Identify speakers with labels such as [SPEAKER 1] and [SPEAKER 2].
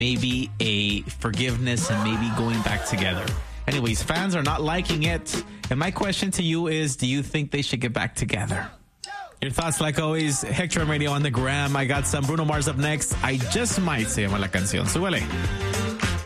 [SPEAKER 1] maybe a forgiveness and maybe going back together. Anyways, fans are not liking it. And my question to you is, do you think they should get back together? Your thoughts, like always, Hector Radio on the gram. I got some Bruno Mars up next. I Just Might se llama la canción. Súbele.